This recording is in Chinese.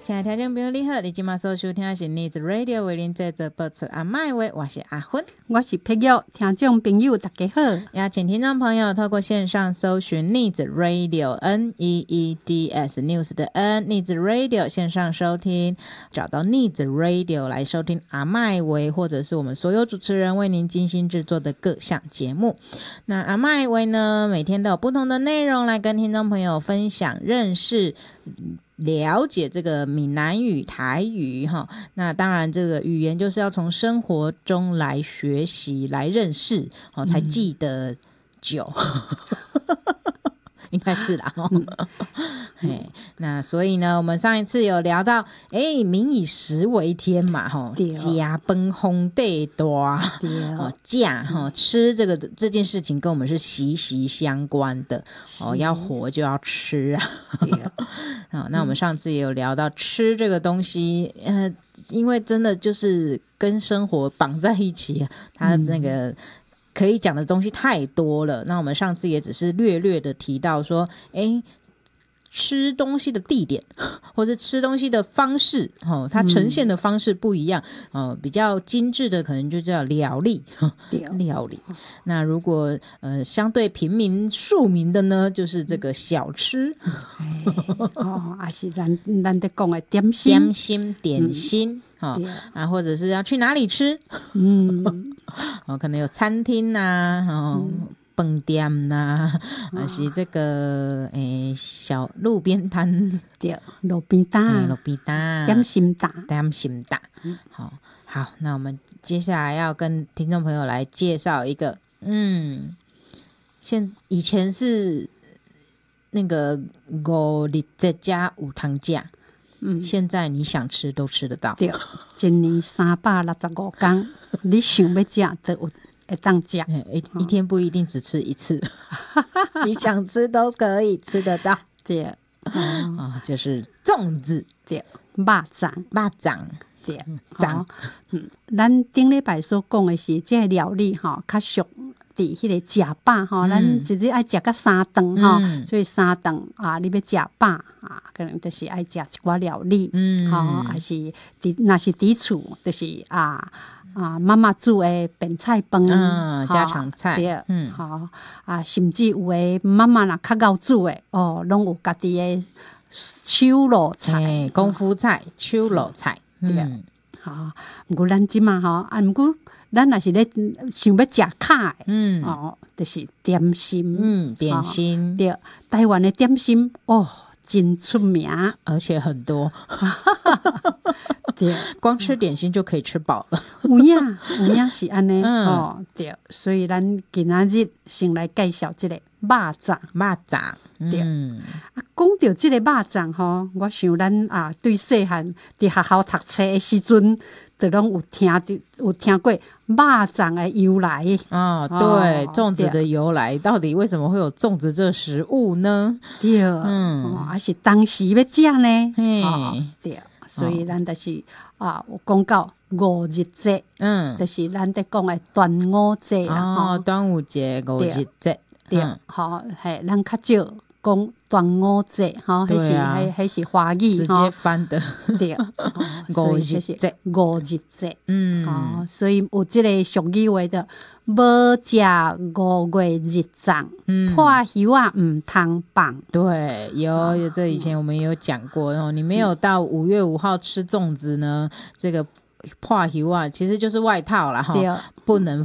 亲爱的听众朋友你好，你今晚所收听的是 Needs Radio 为您制作播出阿麦话，我是阿芬， 我是佩玉。听众朋友大家好， 邀请听众朋友透过线上搜寻 Needs Radio NEEDS News 的 N Needs Radio 线上收听，找到 Needs Radio 来收听阿麦话，或者是我们所有主持人为您精心制作的各项节目。那阿麦话呢，每天都有不同的内容来跟听众朋友分享认识了解这个闽南语台语哈，那当然这个语言就是要从生活中来学习来认识才记得久应该是啦那所以呢我们上一次有聊到民以食为天嘛家饭皇帝大家吃这件事情跟我们是息息相关的要活就要吃啊那我们上次也有聊到吃这个东西因为真的就是跟生活绑在一起它那个可以讲的东西太多了，那我们上次也只是略略的提到说吃东西的地点或者吃东西的方式它呈现的方式不一样比较精致的可能就叫料理料理那如果相对平民庶民的呢就是这个小吃还是咱在讲的点心点心或者是要去哪里吃可能有餐厅饭店呐还是这个小路边摊对路边摊点心档好那我们接下来要跟听众朋友来介绍一个以前是那个5日节加有通吃现在你想吃都吃得到对一年365天你想要吃都有会当吃一天不一定只吃一次你想吃都可以吃得到对就是粽子对肉粽对咱顶礼拜所讲的是这个料理较俗伫迄个食饱咱一日爱食到3顿所以3顿你要食饱可能就是爱食一寡料理还是若是伫厝就是妈妈煮的便菜饭家常菜对甚至有的妈妈若较敖煮的拢有家己的手路菜功夫菜手路菜对不过咱即嘛不过咱若是咧想要食卡的就是点心点心对台湾的点心真出名而且很多对光吃点心就可以吃饱了有影是安尼对所以咱今仔日先来介绍这个肉粽对讲到这个肉粽我想咱对细汉伫学校读册的时阵就拢有听过肉粽的由来对粽子的由来到底为什么会有粽子这食物呢对还是当时要吃呢对所以咱就是有讲到5日节就是咱在讲的端午节端午节5日节对咱较少讲端午节迄是华语直接翻的对 5日节 5日节所以有这个俗语话的无食5月日粽破柚仔唔通放对有这以前我们也有讲过你没有到5月5号吃粽子呢这个破柚仔其实就是外套啦不能